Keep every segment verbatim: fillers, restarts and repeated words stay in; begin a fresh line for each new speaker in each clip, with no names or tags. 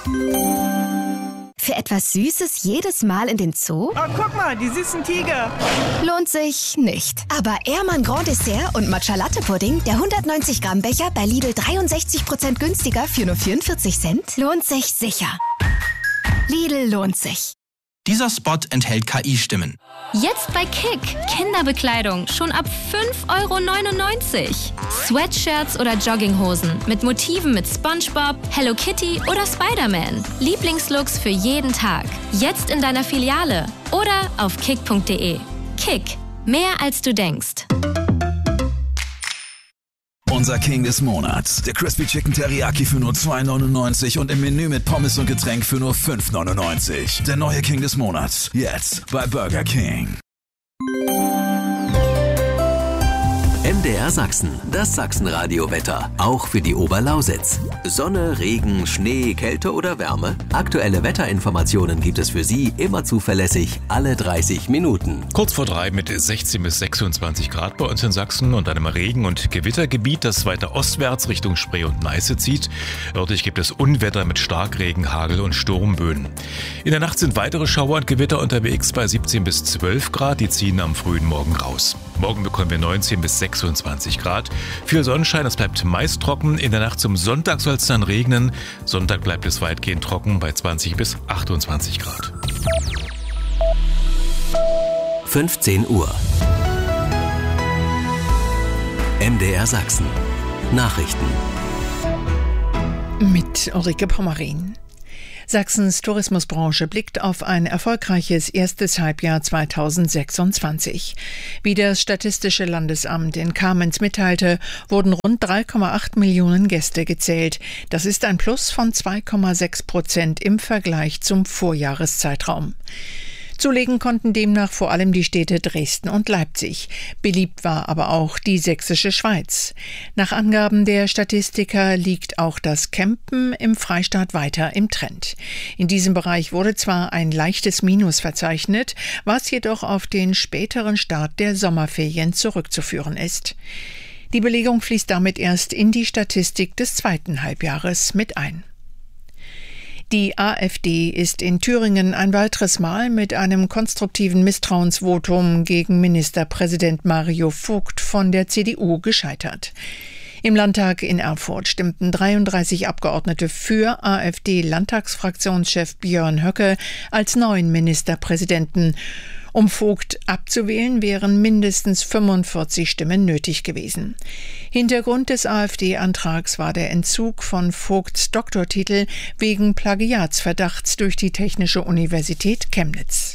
Für etwas Süßes jedes Mal in den Zoo?
Oh, guck mal, die süßen Tiger.
Lohnt sich nicht. Aber Ehrmann Grand Dessert und Matcha Latte Pudding, der hundertneunzig Gramm Becher bei Lidl dreiundsechzig Prozent günstiger für nur vierundvierzig Cent, lohnt sich sicher. Lidl lohnt sich.
Dieser Spot enthält K I-Stimmen.
Jetzt bei Kick. Kinderbekleidung schon ab fünf Euro neunundneunzig. Sweatshirts oder Jogginghosen mit Motiven mit SpongeBob, Hello Kitty oder Spider-Man. Lieblingslooks für jeden Tag. Jetzt in deiner Filiale oder auf kick punkt de. Kick. Mehr als du denkst.
Unser King des Monats. Der Crispy Chicken Teriyaki für nur zwei neunundneunzig und im Menü mit Pommes und Getränk für nur fünf neunundneunzig. Der neue King des Monats. Jetzt bei Burger King.
M D R Sachsen, das Sachsenradio-Wetter, auch für die Oberlausitz. Sonne, Regen, Schnee, Kälte oder Wärme? Aktuelle Wetterinformationen gibt es für Sie immer zuverlässig, alle dreißig Minuten.
Kurz vor drei mit sechzehn bis sechsundzwanzig Grad bei uns in Sachsen und einem Regen- und Gewittergebiet, das weiter ostwärts Richtung Spree und Neiße zieht. Örtlich gibt es Unwetter mit Starkregen, Hagel und Sturmböen. In der Nacht sind weitere Schauer und Gewitter unterwegs bei siebzehn bis zwölf Grad, die ziehen am frühen Morgen raus. Morgen bekommen wir neunzehn bis sechsundzwanzig Grad. Viel Sonnenschein, es bleibt meist trocken. In der Nacht zum Sonntag soll es dann regnen. Sonntag bleibt es weitgehend trocken bei zwanzig bis achtundzwanzig Grad.
fünfzehn Uhr. M D R Sachsen. Nachrichten.
Mit Ulrike Pommerin. Sachsens Tourismusbranche blickt auf ein erfolgreiches erstes Halbjahr zweitausendsechsundzwanzig. Wie das Statistische Landesamt in Kamenz mitteilte, wurden rund drei Komma acht Millionen Gäste gezählt. Das ist ein Plus von zwei Komma sechs Prozent im Vergleich zum Vorjahreszeitraum. Zulegen konnten demnach vor allem die Städte Dresden und Leipzig. Beliebt war aber auch die sächsische Schweiz. Nach Angaben der Statistiker liegt auch das Campen im Freistaat weiter im Trend. In diesem Bereich wurde zwar ein leichtes Minus verzeichnet, was jedoch auf den späteren Start der Sommerferien zurückzuführen ist. Die Belegung fließt damit erst in die Statistik des zweiten Halbjahres mit ein. Die AfD ist in Thüringen ein weiteres Mal mit einem konstruktiven Misstrauensvotum gegen Ministerpräsident Mario Vogt von der C D U gescheitert. Im Landtag in Erfurt stimmten dreiunddreißig Abgeordnete für AfD-Landtagsfraktionschef Björn Höcke als neuen Ministerpräsidenten. Um Vogt abzuwählen, wären mindestens fünfundvierzig Stimmen nötig gewesen. Hintergrund des AfD-Antrags war der Entzug von Vogts Doktortitel wegen Plagiatsverdachts durch die Technische Universität Chemnitz.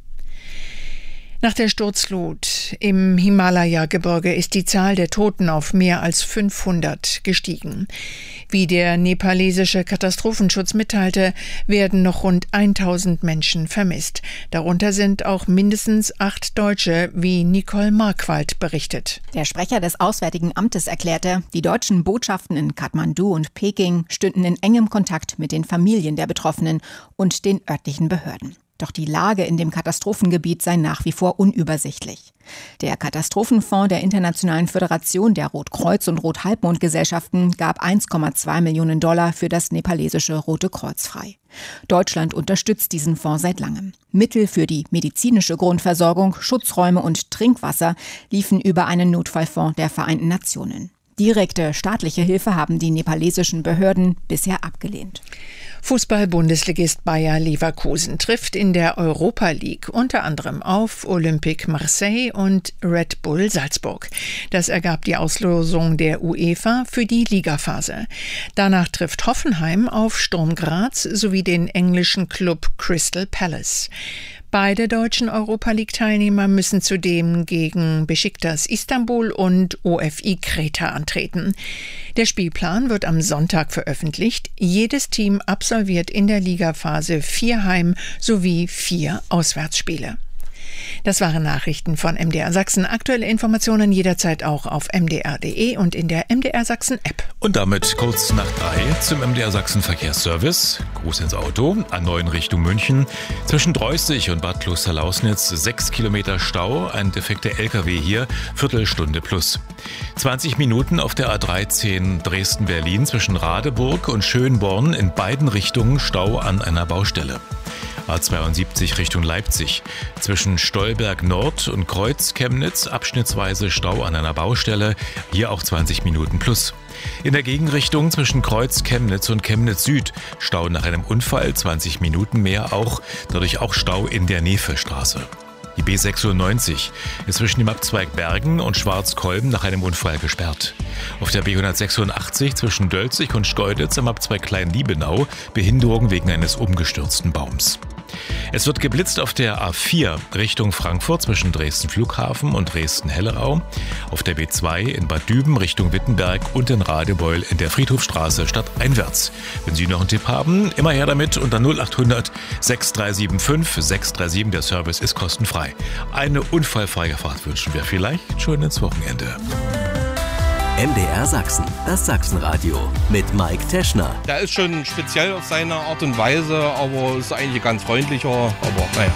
Nach der Sturzflut im Himalaya-Gebirge ist die Zahl der Toten auf mehr als fünfhundert gestiegen. Wie der nepalesische Katastrophenschutz mitteilte, werden noch rund tausend Menschen vermisst. Darunter sind auch mindestens acht Deutsche, wie Nicole Markwald berichtet.
Der Sprecher des Auswärtigen Amtes erklärte, die deutschen Botschaften in Kathmandu und Peking stünden in engem Kontakt mit den Familien der Betroffenen und den örtlichen Behörden. Doch die Lage in dem Katastrophengebiet sei nach wie vor unübersichtlich. Der Katastrophenfonds der Internationalen Föderation der Rotkreuz- und Rothalbmondgesellschaften gab eins Komma zwei Millionen Dollar für das nepalesische Rote Kreuz frei. Deutschland unterstützt diesen Fonds seit langem. Mittel für die medizinische Grundversorgung, Schutzräume und Trinkwasser liefen über einen Notfallfonds der Vereinten Nationen. Direkte staatliche Hilfe haben die nepalesischen Behörden bisher abgelehnt.
Fußball-Bundesligist Bayer Leverkusen trifft in der Europa League unter anderem auf Olympique Marseille und Red Bull Salzburg. Das ergab die Auslosung der UEFA für die Ligaphase. Danach trifft Hoffenheim auf Sturm Graz sowie den englischen Club Crystal Palace. Beide deutschen Europa-League-Teilnehmer müssen zudem gegen Beşiktaş Istanbul und O F I Kreta antreten. Der Spielplan wird am Sonntag veröffentlicht. Jedes Team absolviert in der Ligaphase vier Heim- sowie vier Auswärtsspiele. Das waren Nachrichten von M D R Sachsen. Aktuelle Informationen jederzeit auch auf m d r punkt d e und in der M D R Sachsen App.
Und damit kurz nach drei zum M D R Sachsen Verkehrsservice. Gruß ins Auto, A neun Richtung München. Zwischen Dreusig und Bad Klosterlausnitz sechs Kilometer Stau, ein defekter L K W hier, Viertelstunde plus. zwanzig Minuten auf der A dreizehn Dresden-Berlin zwischen Radeburg und Schönborn in beiden Richtungen Stau an einer Baustelle. A zweiundsiebzig Richtung Leipzig. Zwischen Stolberg Nord und Kreuz Chemnitz abschnittsweise Stau an einer Baustelle, hier auch zwanzig Minuten plus. In der Gegenrichtung zwischen Kreuz Chemnitz und Chemnitz Süd Stau nach einem Unfall, zwanzig Minuten mehr auch, dadurch auch Stau in der Nefelstraße. Die B sechsundneunzig ist zwischen dem Abzweig Bergen und Schwarzkolben nach einem Unfall gesperrt. Auf der B hundertsechsundachtzig zwischen Dölzig und Steuditz am Abzweig Klein-Liebenau Behinderung wegen eines umgestürzten Baums. Es wird geblitzt auf der A vier Richtung Frankfurt zwischen Dresden Flughafen und Dresden-Hellerau, auf der B zwei in Bad Düben Richtung Wittenberg und in Radebeul in der Friedhofstraße stadteinwärts. Wenn Sie noch einen Tipp haben, immer her damit unter null acht hundert sechs drei sieben fünf sechs drei sieben. Der Service ist kostenfrei. Eine unfallfreie Fahrt wünschen wir vielleicht schon ins Wochenende.
M D R Sachsen, das Sachsenradio mit Mike Teschner.
Der ist schon speziell auf seine Art und Weise, aber ist eigentlich ganz freundlicher, aber naja.